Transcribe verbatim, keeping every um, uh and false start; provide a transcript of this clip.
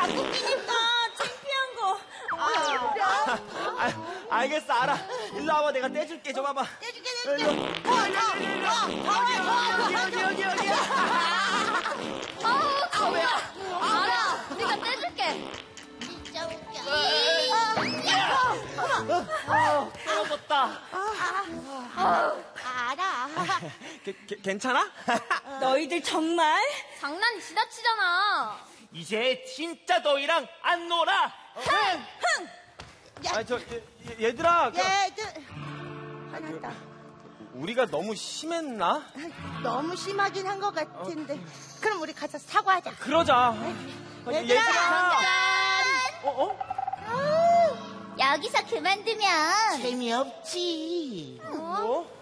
자꾸 끼니까 창피한 거. 아, 아, 알겠어, 알아. 일로 와봐, 내가 떼줄게. 좀 와봐. 떼줄게, 떼줄게. 어, 어, 어, 여기, 여기, 여기, 여기. 아우, 정말. 알아, 내가 떼줄게. 진짜 웃겨. 떨어졌다. 알아. 게, 게, 괜찮아? 너희들 정말? 장난 지나치잖아. 이제 진짜 너희랑 안 놀아. 흥! 흥! 아, 저, 얘, 얘들아. 그, 얘들. 화났다. 우리가 너무 심했나? 너무 심하긴 한 것 같은데. 그럼 우리 가서 사과하자. 그러자. 어, 얘들아. 어, 어? 여기서 그만두면 재미없지. 뭐?